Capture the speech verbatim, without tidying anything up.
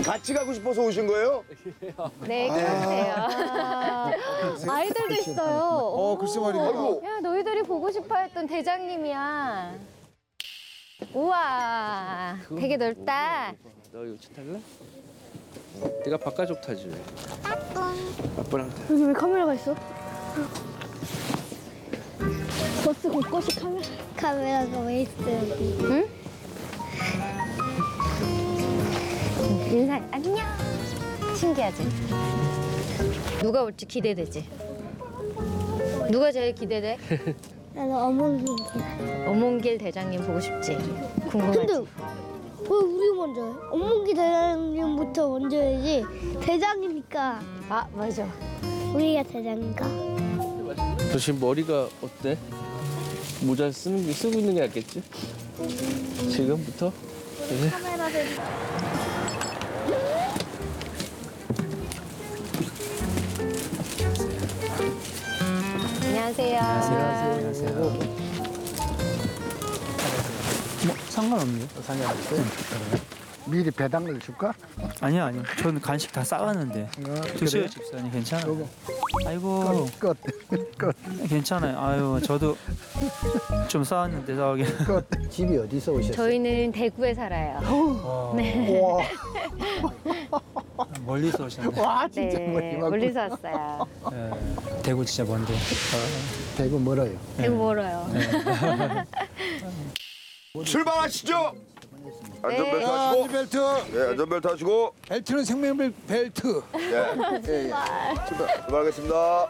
같이 가고 싶어서 오신 거예요? 네, 그러세요. 아이들도 있어요. 어, 글쎄 말이야. 아이고. 야, 너희들이 보고 싶어 했던 대장님이야. 우와, 되게 넓다. 너 이거 차 탈래? 내가 바깥쪽 타지. 아빠랑 타. 여기 왜 카메라가 있어? 버스 곳곳이 카메라. 카메라가 왜 있어 여기? 응? 인사, 안녕. 신기하지? 누가 올지 기대되지? 누가 제일 기대돼? 나는 어머니. 어몽길 대장님 보고 싶지? 궁금하지? 근데 왜 우리 먼저 해? 어머니 대장님부터 먼저 해야지. 대장이니까 아, 맞아. 우리가 대장인가? 너 지금 머리가 어때? 모자 쓰는 게 쓰고 있는 게 낫겠지? 지금부터? 그래? 카메라를 안녕하세요. 안녕하세요. 뭐 상관없네요. 상관없어요? 미리 배당을 줄까? 아니요, 아니요. 저는 간식 다 싸왔는데. 드셔요, 그래? 집사님. 괜찮아요. 요거. 아이고, 끝, 끝, 괜찮아요. 아유, 저도 좀 싸왔는데 싸우긴. 끝. 집이 어디서 오셨어요? 저희는 대구에 살아요. 네. 와, 멀리서 오셨네. 와, 진짜 네, 멀리 왔구나. 멀리서 왔어요. 예, 대구 진짜 먼데. 대구 멀어요. 대구 멀어요. 출발하시죠. 안전벨트 네. 아, 하시고. 안전벨트. 네, 안전벨트 하시고. 벨트는 생명벨 벨트. 네, 예, 예. 출발하겠습니다.